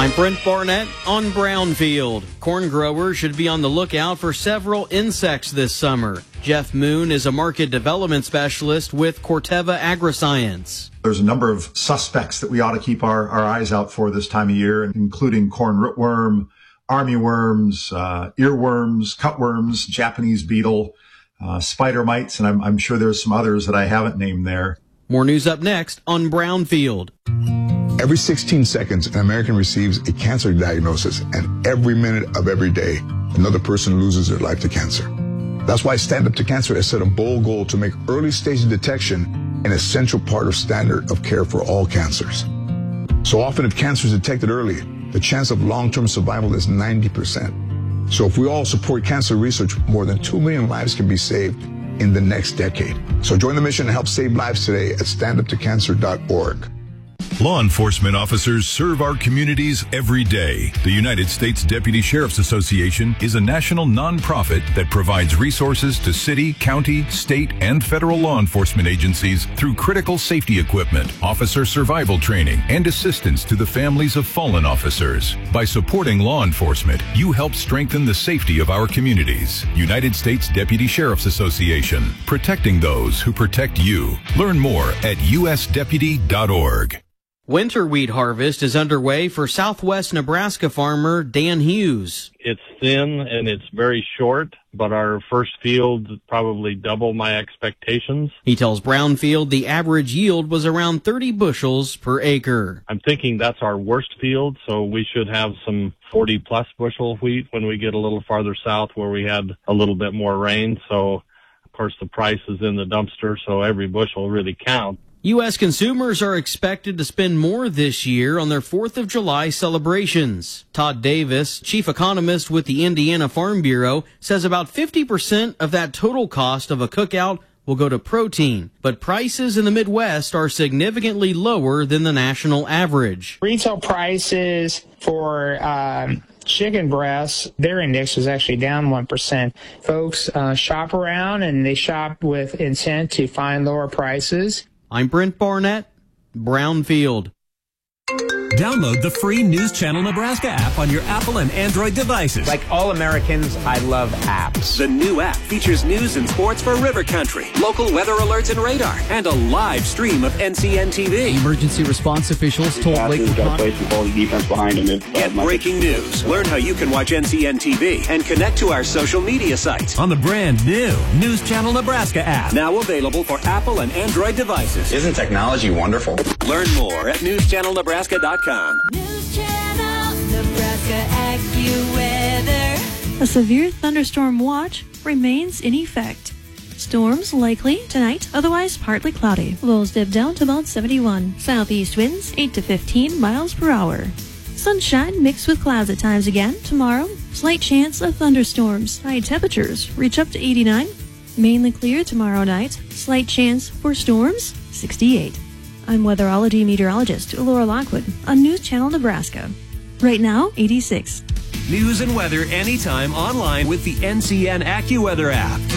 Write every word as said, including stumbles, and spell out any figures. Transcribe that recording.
I'm Brent Barnett on Brownfield. Corn growers should be on the lookout for several insects this summer. Jeff Moon is a market development specialist with Corteva Agriscience. There's a number of suspects that we ought to keep our, our eyes out for this time of year, including corn rootworm, armyworms, uh, earworms, cutworms, Japanese beetle, uh, spider mites, and I'm, I'm sure there's some others that I haven't named there. More news up next on Brownfield. Every sixteen seconds, an American receives a cancer diagnosis, and every minute of every day, another person loses their life to cancer. That's why Stand Up to Cancer has set a bold goal to make early stage detection an essential part of standard of care for all cancers. So often, if cancer is detected early, the chance of long-term survival is ninety percent. So if we all support cancer research, more than two million lives can be saved in the next decade. So join the mission and help save lives today at stand up to cancer dot org. Law enforcement officers serve our communities every day. The United States Deputy Sheriff's Association is a national nonprofit that provides resources to city, county, state, and federal law enforcement agencies through critical safety equipment, officer survival training, and assistance to the families of fallen officers. By supporting law enforcement, you help strengthen the safety of our communities. United States Deputy Sheriff's Association, protecting those who protect you. Learn more at u s deputy dot org. Winter wheat harvest is underway for southwest Nebraska farmer Dan Hughes. It's thin and it's very short, but our first field probably double my expectations. He tells Brownfield the average yield was around thirty bushels per acre. I'm thinking that's our worst field, so we should have some forty plus bushel wheat when we get a little farther south where we had a little bit more rain. So, of course, the price is in the dumpster, so every bushel really counts. U S consumers are expected to spend more this year on their fourth of July celebrations. Todd Davis, chief economist with the Indiana Farm Bureau, says about fifty percent of that total cost of a cookout will go to protein, but prices in the Midwest are significantly lower than the national average. Retail prices for um, chicken breasts, their index was actually down one percent. Folks uh, shop around, and they shop with intent to find lower prices. I'm Brent Barnett, Brownfield. Download the free News Channel Nebraska app on your Apple and Android devices. Like all Americans, I love apps. The new app features news and sports for River Country, local weather alerts and radar, and a live stream of N C N T V. Emergency response officials told Lake got to play some quality defense behind him. If, uh, Get breaking news. Learn how you can watch N C N T V and connect to our social media sites on the brand new News Channel Nebraska app. Now available for Apple and Android devices. Isn't technology wonderful? Learn more at news channel nebraska dot com. News Channel Nebraska AccuWeather. A severe thunderstorm watch remains in effect. Storms likely tonight, otherwise partly cloudy. Lows dip down to about seventy-one. Southeast winds eight to fifteen miles per hour. Sunshine mixed with clouds at times again. Tomorrow, slight chance of thunderstorms. High temperatures reach up to eighty-nine. Mainly clear tomorrow night. Slight chance for storms, sixty-eight. I'm weatherology meteorologist Laura Lockwood on News Channel Nebraska. Right now, eighty-six. News and weather anytime online with the N C N AccuWeather app.